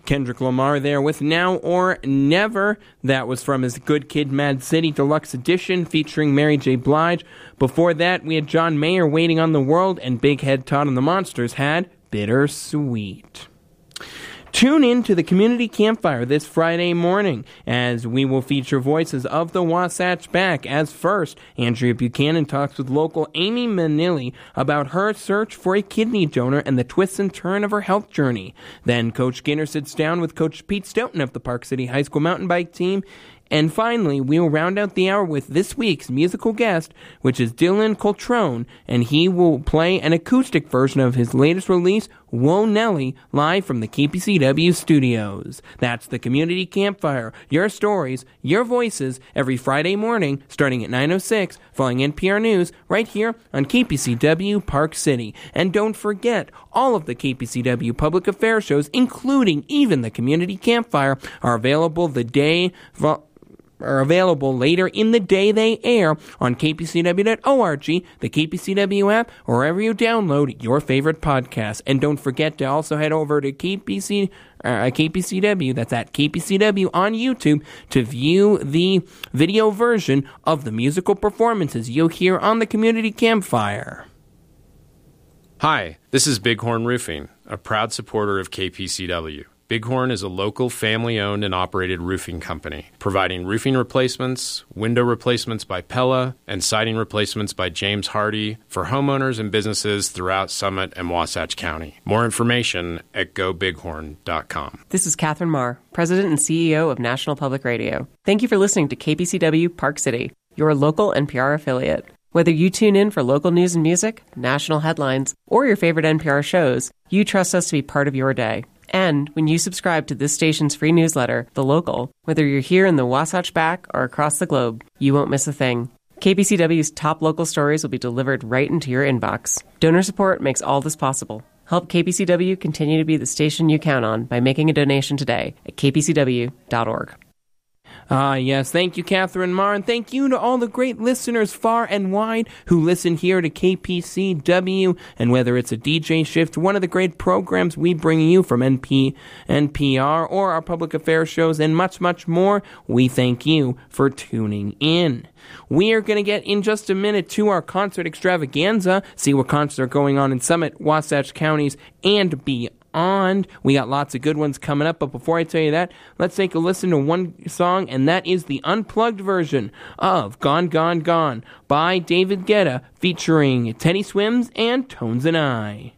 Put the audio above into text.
Kendrick Lamar there with Now or Never. That was from his Good Kid, Mad City Deluxe Edition featuring Mary J. Blige. Before that, we had John Mayer, Waiting on the World, and Big Head Todd and the Monsters had Bittersweet. Tune in to the Community Campfire this Friday morning as we will feature voices of the Wasatch back. As first, Andrea Buchanan talks with local Amy Manilli about her search for a kidney donor and the twists and turns of her health journey. Then Coach Skinner sits down with Coach Pete Stoughton of the Park City High School mountain bike team. And finally, we'll round out the hour with this week's musical guest, which is Dylan Coltrone, and he will play an acoustic version of his latest release, Whoa Nelly, live from the KPCW studios. That's the Community Campfire. Your stories, your voices, every Friday morning, starting at 9:06, following NPR News, right here on KPCW Park City. And don't forget, all of the KPCW public affairs shows, including even the Community Campfire, are available later in the day they air on kpcw.org, the KPCW app, or wherever you download your favorite podcast. And don't forget to also head over to KPCW, that's at KPCW on YouTube, to view the video version of the musical performances you'll hear on the Community Campfire. Hi, this is Bighorn Roofing, a proud supporter of KPCW. Bighorn is a local family-owned and operated roofing company, providing roofing replacements, window replacements by Pella, and siding replacements by James Hardy for homeowners and businesses throughout Summit and Wasatch County. More information at gobighorn.com. This is Catherine Marr, President and CEO of National Public Radio. Thank you for listening to KPCW Park City, your local NPR affiliate. Whether you tune in for local news and music, national headlines, or your favorite NPR shows, you trust us to be part of your day. And when you subscribe to this station's free newsletter, The Local, whether you're here in the Wasatch Back or across the globe, you won't miss a thing. KPCW's top local stories will be delivered right into your inbox. Donor support makes all this possible. Help KPCW continue to be the station you count on by making a donation today at kpcw.org. Yes, thank you, Catherine Marr, and thank you to all the great listeners far and wide who listen here to KPCW, and whether it's a DJ shift, one of the great programs we bring you from NPR, or our public affairs shows, and much, much more, we thank you for tuning in. We are going to get in just a minute to our concert extravaganza, see what concerts are going on in Summit, Wasatch counties, and beyond. We got lots of good ones coming up, but before I tell you that, let's take a listen to one song, and that is the unplugged version of Gone, Gone, Gone by David Guetta, featuring Teddy Swims and Tones and I.